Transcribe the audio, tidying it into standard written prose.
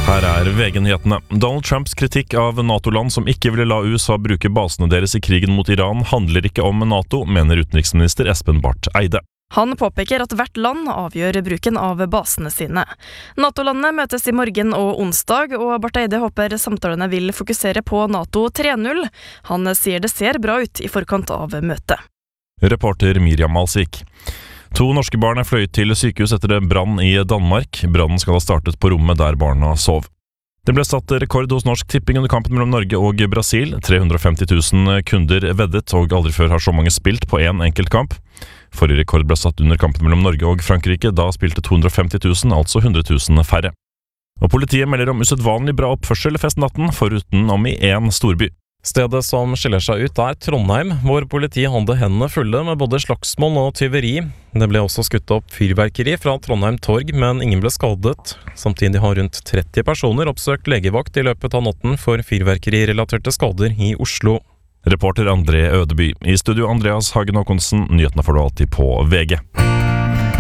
Her VG-nyhetene. Donald Trumps kritikk av NATO-land som ikke ville la USA bruke basene deres i krigen mot Iran handler ikke om NATO, mener utenriksminister Espen Barth Eide. Han påpeker at hvert land avgjør bruken av basene sine. NATO-landene møtes i morgen og onsdag, og Barth Eide håper samtalene vil fokusere på NATO 3.0. Han sier det ser bra ut i forkant av møtet. Reporter Miriam Alsvik. 2 norske barn fløyet til sykehus etter brann i Danmark. Brannen skal ha startet på rommet der barna sov. Det ble satt rekord hos Norsk Tipping under kampen mellom Norge og Brasil. 350 000 kunder veddet, og aldri før har så mange spilt på en enkelt kamp. Forrige rekord ble satt under kampen mellom Norge og Frankrike. Da spilte 250 000, altså 100 000 færre. Og politiet melder om usedvanlig bra oppførsel festnatten, foruten om i en storby. Stedet som skiller seg ut Trondheim, hvor politiet hadde hendene fulle med både slagsmål og tyveri. Det ble også skutt opp fyrverkeri fra Trondheim Torg, men ingen ble skadet. Samtidig har rundt 30 personer oppsøkt legevakt i løpet av natten for fyrverkerirelaterte skader i Oslo. Reporter André Ødeby. I studio Andreas Hagen Håkonsen. Nyhetene får du alltid på VG.